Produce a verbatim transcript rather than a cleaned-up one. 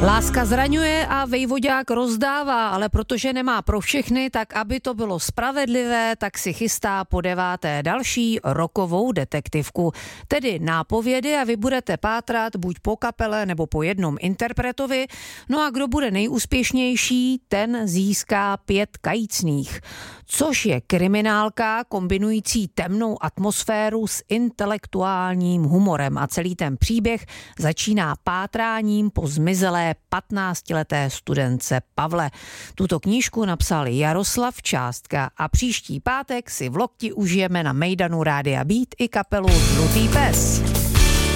Láska zraňuje a vejvodák rozdává, ale protože nemá pro všechny, tak aby to bylo spravedlivé, tak si chystá po deváté další rokovou detektivku. Tedy nápovědy a vy budete pátrat buď po kapele nebo po jednom interpretovi. No a kdo bude nejúspěšnější, ten získá pět kajícných. Což je kriminálka kombinující temnou atmosféru s intelektuálním humorem a celý ten příběh začíná pátráním po zmizelé patnáctileté studence Pavle. Tuto knížku napsal Jaroslav Částka a příští pátek si v Lokti užijeme na mejdanu Rádia Beat i kapelu Žlutý pes.